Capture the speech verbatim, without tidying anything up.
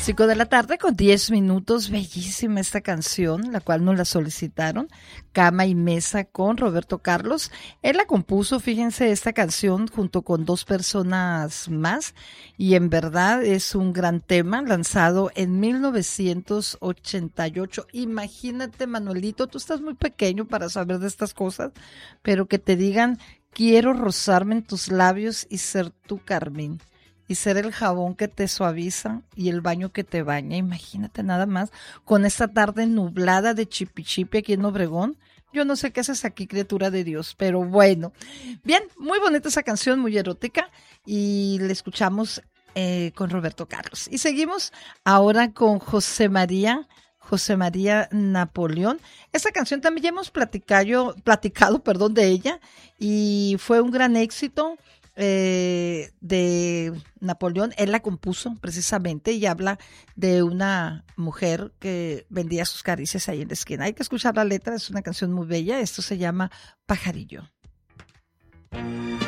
Cinco de la tarde con diez minutos, bellísima esta canción, la cual nos la solicitaron, Cama y Mesa con Roberto Carlos. Él la compuso, fíjense, esta canción junto con dos personas más, y en verdad es un gran tema, lanzado en mil novecientos ochenta y ocho. Imagínate, Manuelito, tú estás muy pequeño para saber de estas cosas, pero que te digan, quiero rozarme en tus labios y ser tu carmín, y ser el jabón que te suaviza y el baño que te baña. Imagínate nada más, con esta tarde nublada de Chipichipi aquí en Obregón. Yo no sé qué haces aquí, criatura de Dios, pero bueno. Bien, muy bonita esa canción, muy erótica, y la escuchamos eh, con Roberto Carlos. Y seguimos ahora con José María, José María Napoleón. Esta canción también ya hemos platicado, platicado, perdón, de ella, y fue un gran éxito. Eh, de Napoleón. Él la compuso precisamente y habla de una mujer que vendía sus caricias ahí en la esquina. Hay que escuchar la letra, es una canción muy bella. Esto se llama Pajarillo.